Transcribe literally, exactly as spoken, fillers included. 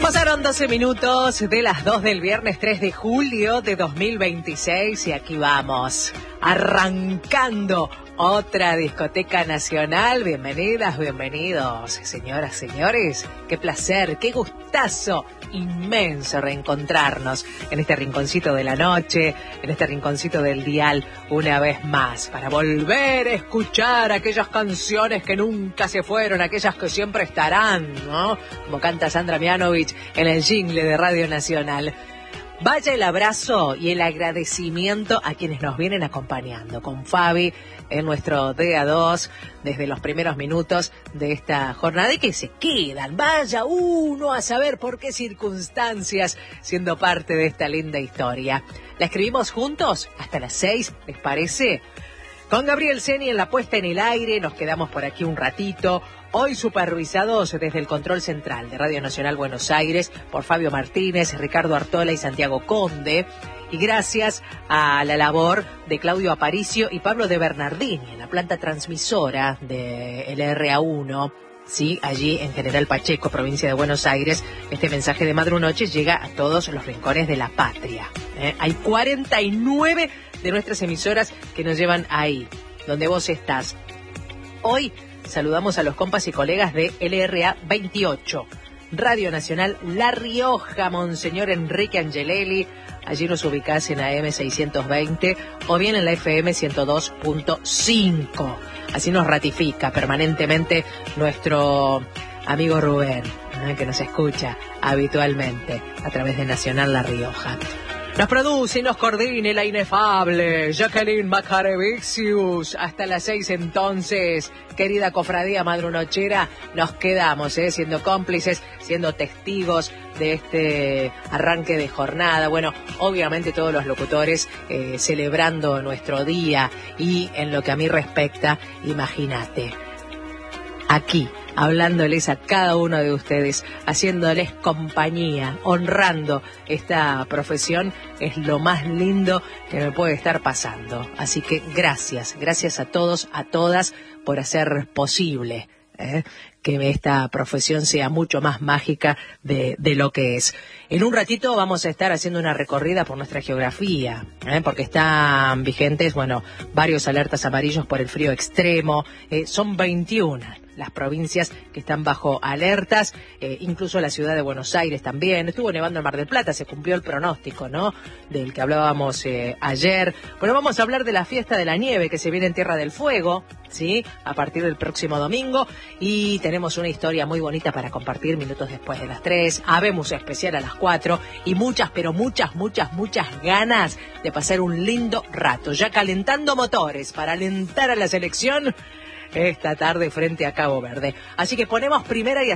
Pasaron doce minutos de las dos del viernes tres de julio de dos mil veintiséis y aquí vamos, arrancando otra discoteca nacional. Bienvenidas, bienvenidos, señoras, señores. Qué placer, qué gustazo inmenso reencontrarnos en este rinconcito de la noche, en este rinconcito del dial, una vez más, para volver a escuchar aquellas canciones que nunca se fueron, aquellas que siempre estarán, ¿no? Como canta Sandra Mianovich en el jingle de Radio Nacional. Vaya el abrazo y el agradecimiento a quienes nos vienen acompañando, con Fabi en nuestro D A dos desde los primeros minutos de esta jornada y que se quedan, vaya uno a saber por qué circunstancias, siendo parte de esta linda historia. La escribimos juntos hasta las seis, ¿les parece? Con Gabriel Seni en la puesta en el aire, nos quedamos por aquí un ratito. Hoy supervisados desde el control central de Radio Nacional Buenos Aires por Fabio Martínez, Ricardo Artola y Santiago Conde. Y gracias a la labor de Claudio Aparicio y Pablo de Bernardini en la planta transmisora de L R A uno. Sí, allí en General Pacheco, provincia de Buenos Aires, este mensaje de Madrunoche llega a todos los rincones de la patria. ¿eh? Hay cuarenta y nueve de nuestras emisoras que nos llevan ahí, donde vos estás. Hoy saludamos a los compas y colegas de L R A veintiocho, Radio Nacional La Rioja, Monseñor Enrique Angelelli. Allí nos ubicás en A M seiscientos veinte o bien en la F M ciento dos punto cinco. Así nos ratifica permanentemente nuestro amigo Rubén, ¿no? que nos escucha habitualmente a través de Nacional La Rioja. Nos produce y nos coordina la inefable Jacqueline Macarevicius. Hasta las seis entonces, querida cofradía madrunochera, nos quedamos, ¿eh? siendo cómplices, siendo testigos de este arranque de jornada. Bueno, obviamente todos los locutores eh, celebrando nuestro día y en lo que a mí respecta, imagínate, aquí, hablándoles a cada uno de ustedes, haciéndoles compañía, honrando esta profesión, es lo más lindo que me puede estar pasando. Así que gracias, gracias a todos, a todas, por hacer posible ¿eh? que esta profesión sea mucho más mágica de, de lo que es. En un ratito vamos a estar haciendo una recorrida por nuestra geografía, ¿eh? porque están vigentes, bueno, varios alertas amarillos por el frío extremo, eh, son veintiuna las provincias que están bajo alertas, eh, incluso la ciudad de Buenos Aires también. Estuvo nevando en Mar del Plata, se cumplió el pronóstico, ¿no?, del que hablábamos eh, ayer. Bueno, vamos a hablar de la fiesta de la nieve que se viene en Tierra del Fuego, ¿sí?, a partir del próximo domingo, y tenemos una historia muy bonita para compartir minutos después de las tres, habemos especial a las cuatro, y muchas, pero muchas, muchas, muchas ganas de pasar un lindo rato, ya calentando motores para alentar a la selección esta tarde frente a Cabo Verde. Así que ponemos primera y